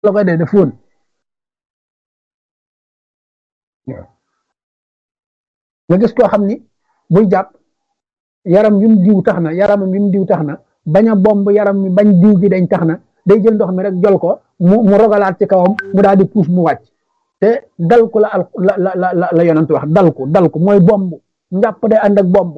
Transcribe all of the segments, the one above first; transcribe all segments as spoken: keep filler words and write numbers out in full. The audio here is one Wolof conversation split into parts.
la koy def de fóon nga gis koo xam ni buy jàpp yaram wi mu diw tax na yaramam wi mu diw tax na bañ a bomb yaram mi bañ diw gi dañ tax na day jël ndox mi rek jol ko mu mu rogalaat ci kawam mu daal di puus mu wàcc te dal ko la al la la la la yonent wax dal ko dal ko mooy bomb njàpp day ànd ak bomb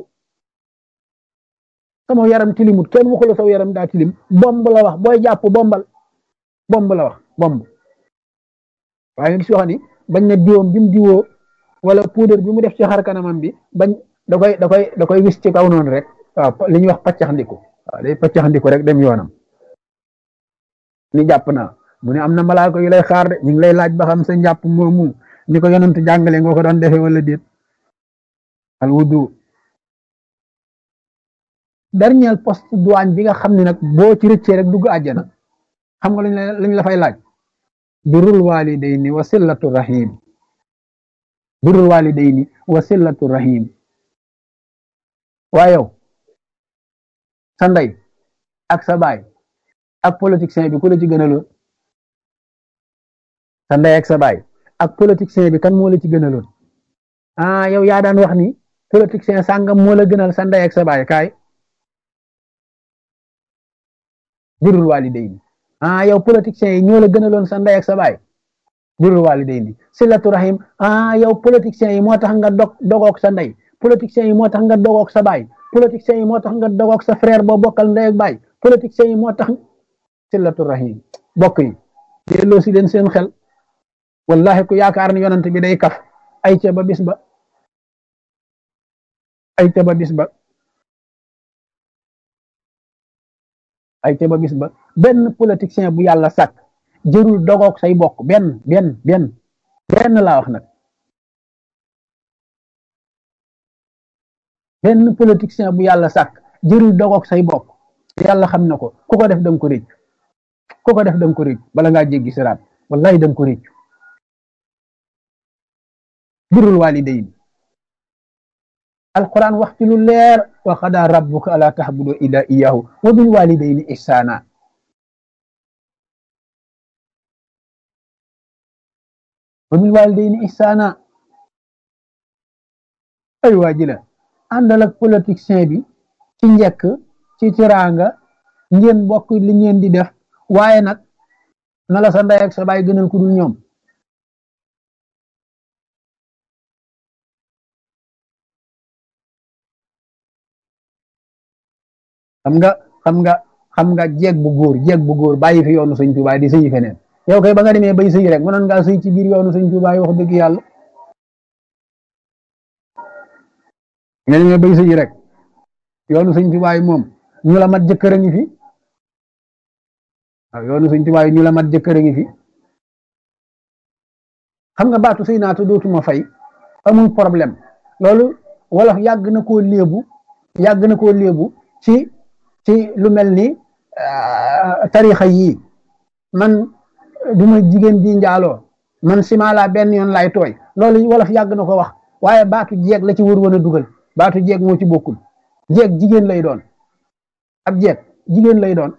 sama yaram tilimut kenn waxu la saw yaram daa tilim bomb la wax booy jàpp bombal bomb la wax bomb waaye nga gis wax ni bañ na diwoom bi mu diwoo wala poudre bi mu def ci xar kanamam bi bañ da koy da koy da koy wis ci kaw noonu rek waaw li ñuy wax paccaxndiku waaw day paccaxndiku rek dem yoonam ni jàpp naa mu ne am na malaaka yu lay xaar de ñu ngi lay laaj ba xam sa njàpp moomu ni ko yonent jàngale nga ko doon defee wala déet al wudu dernier poste douane bi nga xam ne nag boo ci rëccee rek dugg àjjana xam nga lañ la lañ la fay laaj birrul walidayni wa sillatu rahim birrul walidayni wa sillatu rahim waa yow sa ndey ak sa baay ak politicien bi ku la ci gënaloon sa ndey ak sa baay ak politicien bi kan moo la ci gënaloon ah yow yaa daan wax ni politicien sàngam moo la gënal sa ndey ak sa baay kaay birrul walidayni ah yow politiciens yi ñoo la gënaloon sa ndey ak sa baay birrul walidayni silatu rahim ah yow politiciens yi moo tax nga dog dogook sa ndey politiciens yi moo tax nga dogook sa baay politiciens yi moo tax nga dogook sa frère boo bokkal ndey ak baay politiciens yi moo tax silatu rahim bokk yi delloo si leen seen xel wallahi ku yaakaar ni yonent bi day kaf ay ca ba bis ba ay ca ba bis ba ay ca ba bis ba benn politicien bu yàlla sàkk jërul dogook say bokk benn benn benn benn laa wax nag benn politicien bu yàlla sàkk jërul dogook say bokk yàlla xam na ko ku ko def danga ko réccu ku ko def danga ko réccu bala ngaa jéggi siraat wallahi danga ko réccu birrul walidayn alquran wax ci lu leer wa qadaa rabbuka alaa ta'budu illaa iyyaahu wa bil walidayni ihsaana wa bil walidayni ihsaana ay waa ji la àndal ak politicien bi ci njëkk ci tiraanga ngeen bokk li ngeen di def waaye nag na la sa ndey ak sa baay gënal ku dul ñoom xam nga xam nga xam nga jeeg bu góor jeeg bu góor bàyyi fi yoonu sëñ Tuubaa di sëyi feneen yow kay ba nga demee bay sëyi rek mënoon ngaa sëy ci biir yoonu sëñ Tuubaa wax dëgg yàlla nga demee bay sëyi rek yoonu sëñ Tuubaa moom ñu la mat jëkkër a ngi fi waaw yoonu sëñ Tuubaa ñu la mat jëkkër a ngi fi xam nga baatu sëy naatu dootuma fay amul problème loolu wolof yàgg na koo léebu yàgg na koo léebu ci ci lu mel ni tarixa yii man duma jigéen di njaaloo man simala benn yoon lay tooy loolu wolof yàgg na ko wax waaye baatu jeeg la ci wër woon a dugal baatu jeeg moo ci bokkul jeeg jigéen lay doon ab jeeg jigéen lay doon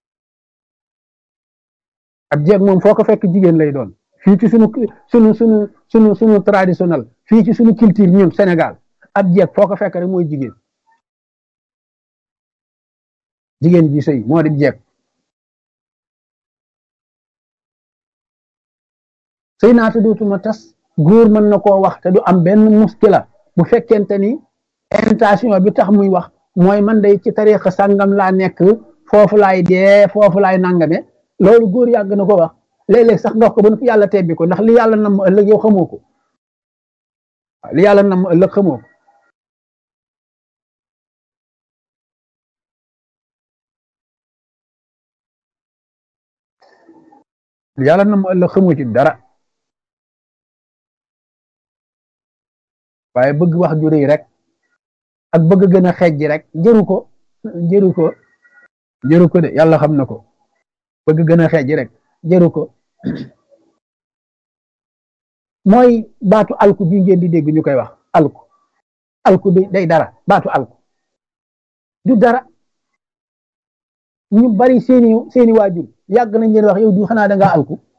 ab jeeg moom foo ko fekk jigéen lay doon fii ci sunu sunu sunu sunu sunu traditionnel fii ci sunu culture ñun Sénégal ab jeeg foo ko fekk rek mooy jigéen jigéen ji sëy moo di jeeg sëy naata dootuma tas góor mën na koo wax te du am benn muskila bu fekkente ni intention bi tax muy wax mooy man day ci tariixa sàngam laa nekk foofu laay dee foofu laay nangame loolu góor yàgg na ko wax léeg-léeg sax ndox ko ba nu yàlla tebbi ko ndax li yàlla nam ëllëg yow xamoo ko li yàlla nam ëllëg xamoo ko li yàlla nam ëllëg xamoo ci dara waaye bëgg wax ju rëy rek ak bëgg gën a xeej ji rek jëru ko jëru ko jëru ko de yàlla xam na ko bëgg gën a xeej ji rek jëru ko mooy baatu alku bi ngeen di dégg ñu koy wax alku alku bi day dara baatu alku du dara ñu bari seeni seeni waajur yàgg nañ leen wax yow du xanaa da ngaa alku